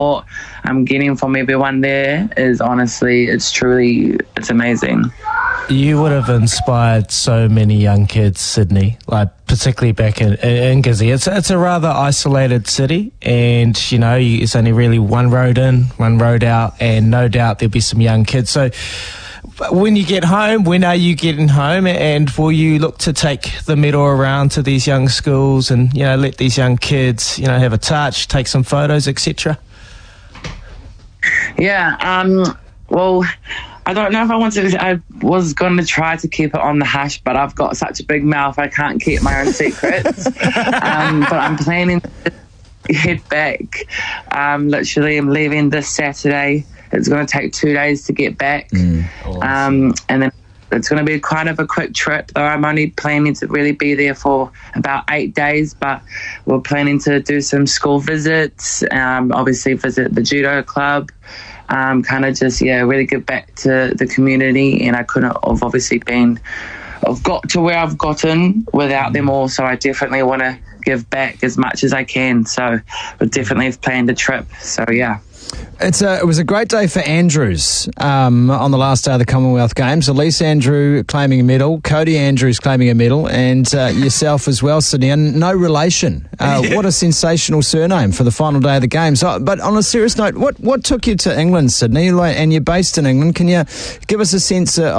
I'm getting from everyone there is honestly, it's amazing. You would have inspired so many young kids, Sydney, like particularly back in Gizzy. It's a rather isolated city, and it's only really one road in, one road out, and no doubt there'll be some young kids. So when you get home, when are you getting home, and will you look to take the medal around to these young schools and let these young kids have a touch, take some photos, etc.? Yeah, well, I don't know if I was going to try to keep it on the hush, but I've got such a big mouth I can't keep my own secrets. But I'm planning to head back. Literally, I'm leaving this Saturday. It's going to take 2 days to get back. Awesome. And then it's going to be kind of a quick trip, though I'm only planning to really be there for about 8 days, but we're planning to do some school visits, obviously visit the judo club, kind of just, really give back to the community. And I couldn't have obviously I've got to where I've gotten without them all, so I definitely want to give back as much as I can. So we definitely have planned a trip. So, yeah. It was a great day for Andrews on the last day of the Commonwealth Games. Elise Andrew claiming a medal, Cody Andrews claiming a medal, and yourself as well, Sydney. And no relation. What a sensational surname for the final day of the Games. But on a serious note, what took you to England, Sydney? And you're based in England. Can you give us a sense